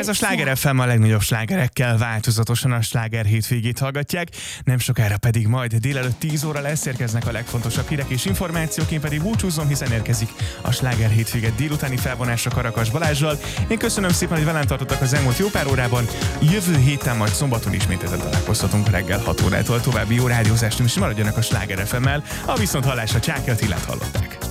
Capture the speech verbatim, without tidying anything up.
Ez a Sláger ef em, a legnagyobb slágerekkel változatosan a Sláger hétvégét hallgatják, nem sokára pedig majd délelőtt tíz óra lesz, érkeznek a legfontosabb hírek és információk, én pedig búcsúzom, hiszen érkezik a Sláger hétvége délutáni felvonásra Karakas Balázsral. Én köszönöm szépen, hogy velem tartottak az elmúlt jó pár órában, jövő héten majd szombaton ismételten találkozhatunk reggel hat órától, további jó rádiózást, és maradjanak a Sláger ef emmel, a viszonthallásra Csáki Attilát hallották.